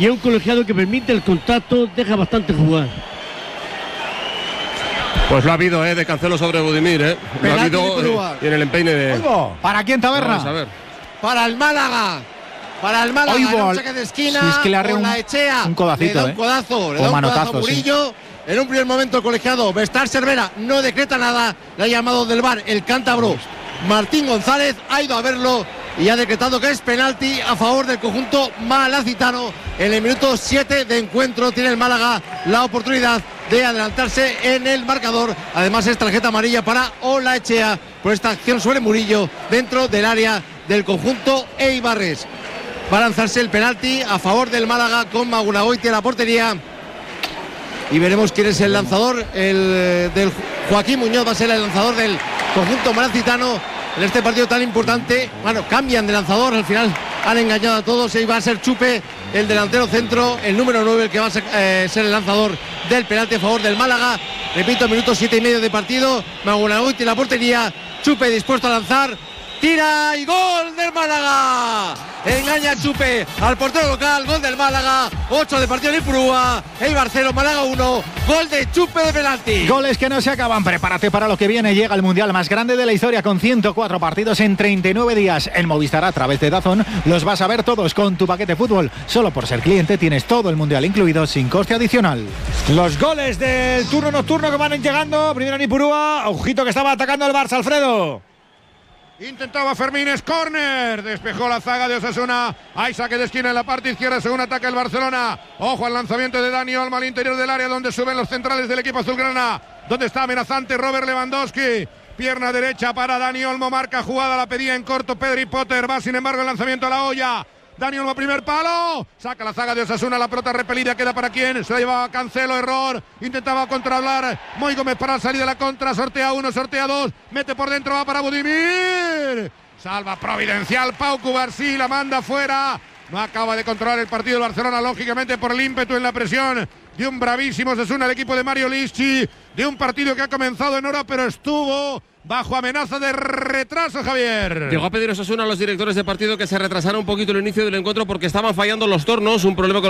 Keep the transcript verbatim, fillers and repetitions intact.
y es un colegiado que permite el contacto, deja bastante jugar. Pues lo ha habido, ¿eh? De Cancelo sobre Budimir, ¿eh? Lo ha habido eh, y en el empeine de... ¿Para quién, Taberna? Vamos a ver. Para el Málaga. Para el Málaga, Oigo, en un saque de esquina, si es que le arre un, Olaechea, un codacito, le da un ¿eh? codazo, le o da un manotazo, codazo a Murillo. Sí. En un primer momento el colegiado Bestar Cervera no decreta nada, le ha llamado del V A R el cántabro Martín González, ha ido a verlo y ha decretado que es penalti a favor del conjunto malacitano. En el minuto siete de encuentro tiene el Málaga la oportunidad de adelantarse en el marcador. Además es tarjeta amarilla para Olaechea por esta acción sobre Murillo dentro del área del conjunto eibarres. Va a lanzarse el penalti a favor del Málaga con Magunagoiti a la portería. Y veremos quién es el lanzador. El del Joaquín Muñoz va a ser el lanzador del conjunto malacitano en este partido tan importante. Bueno, cambian de lanzador, al final han engañado a todos y va a ser Chupe, el delantero centro, el número nueve, el que va a ser, eh, ser el lanzador del penalti a favor del Málaga. Repito, minuto siete y medio de partido. Magunagoiti en la portería, Chupe dispuesto a lanzar. Tira y gol del Málaga. Engaña Chupe al portero local. Gol del Málaga. ocho de partido en Ipurúa. Eibar cero, Málaga uno. Gol de Chupe de penalti. Goles que no se acaban. Prepárate para lo que viene. Llega el mundial más grande de la historia con ciento cuatro partidos en treinta y nueve días. En Movistar a través de DAZN los vas a ver todos con tu paquete fútbol. Solo por ser cliente tienes todo el mundial incluido sin coste adicional. Los goles del turno nocturno que van llegando. Primero en Ipurúa. Ojito que estaba atacando el Barça, Alfredo. Intentaba Fermín, es córner, despejó la zaga de Osasuna, hay saque de esquina en la parte izquierda según ataca el Barcelona. Ojo al lanzamiento de Dani Olmo al interior del área donde suben los centrales del equipo azulgrana, donde está amenazante Robert Lewandowski. Pierna derecha para Dani Olmo, marca jugada, la pedía en corto Pedri Potter, va sin embargo el lanzamiento a la olla. Dani Olmo, primer palo, saca la zaga de Osasuna, la pelota repelida, queda para quién, se la llevaba Cancelo, error, intentaba contrablar Moy Gómez para salir de la contra, sortea uno, sortea dos, mete por dentro, va para Budimir, salva providencial Pau Cubarsí, la manda fuera, no acaba de controlar el partido del Barcelona, lógicamente por el ímpetu en la presión de un bravísimo Osasuna, el equipo de Mario Lischi, de un partido que ha comenzado en hora pero estuvo bajo amenaza de retraso, Javier. Llegó a pedir Osasuna a los directores de partido que se retrasara un poquito el inicio del encuentro porque estaban fallando los tornos, un problema con